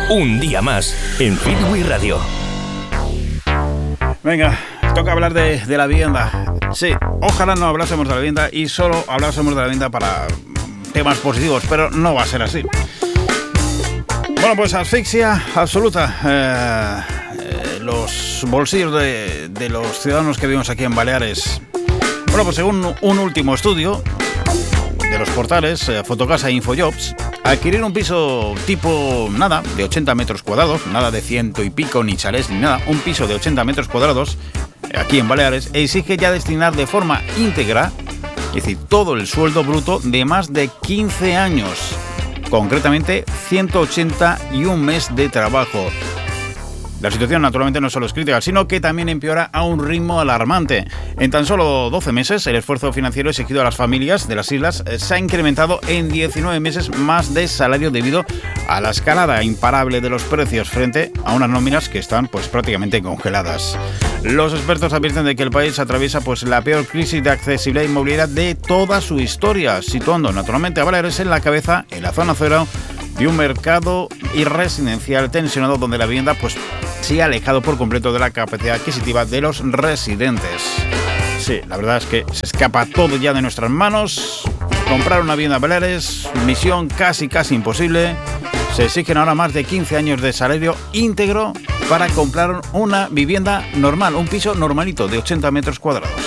Un día más en Freeway Radio. Venga, toca hablar de la vivienda. Sí, ojalá no hablásemos de la vivienda y solo hablásemos de la vivienda para temas positivos, pero no va a ser así. Bueno, pues asfixia absoluta. Los bolsillos de los ciudadanos que vivimos aquí en Baleares. Bueno, pues según un último estudio de los portales Fotocasa e Infojobs, adquirir un piso tipo nada, de 80 metros cuadrados, nada de 100 y pico, ni chalés, ni nada, un piso de 80 metros cuadrados, aquí en Baleares, exige ya destinar de forma íntegra, es decir, todo el sueldo bruto de más de 15 años, concretamente 181 meses de trabajo. La situación naturalmente no solo es crítica, sino que también empeora a un ritmo alarmante. En tan solo 12 meses, el esfuerzo financiero exigido a las familias de las islas se ha incrementado en 19 meses más de salario debido a la escalada imparable de los precios frente a unas nóminas que están pues prácticamente congeladas. Los expertos advierten de que el país atraviesa pues la peor crisis de accesibilidad inmobiliaria de toda su historia, situando naturalmente a Baleares en la cabeza, en la zona cero, de un mercado residencial tensionado donde la vivienda pues se ha alejado por completo de la capacidad adquisitiva de los residentes. Sí, la verdad es que se escapa todo ya de nuestras manos. Comprar una vivienda en Baleares, misión casi imposible. Se exigen ahora más de 15 años de salario íntegro para comprar una vivienda normal, un piso normalito de 80 metros cuadrados.